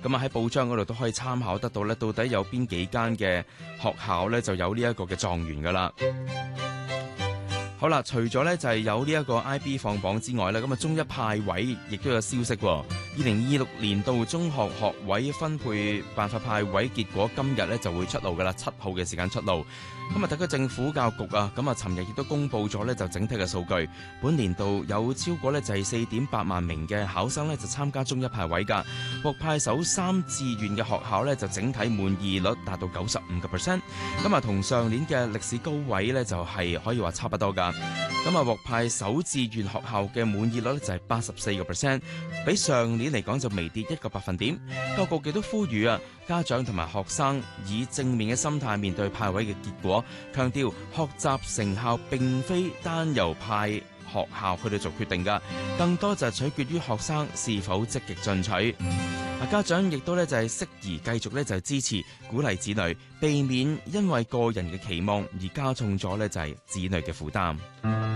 咁啊喺報章嗰度都可以參考得到咧，到底有邊幾間嘅學校咧就有呢一個嘅狀元噶啦。好啦，除咗咧就係有呢一個 IB 放榜之外咧，咁啊中一派位亦都有消息喎。2026年度中學學位分配辦法派位結果今日咧就會出爐噶啦，7號嘅時間出爐。咁啊，特區政府教育局啊，咁啊，尋日亦都公布咗咧就整體嘅數據。本年度有超過咧就係4.8萬名嘅考生咧就參加中一派位㗎，獲派首3志願嘅學校咧就整體滿意率達到95%。咁啊，同上年嘅歷史高位咧就係可以話差不多㗎。咁啊，獲派首志願學校嘅滿意率咧就係84%，比上年嚟講就微跌1個百分點。教育局亦都呼籲啊，家長同埋學生以正面嘅心態面對派位嘅結果，強調學習成效並非單由派學校去到做決定㗎，更多就係取決於學生是否積極進取。家長亦都咧就係適宜繼續咧就係支持鼓勵子女，避免因為個人嘅期望而加重咗咧就係子女嘅負擔。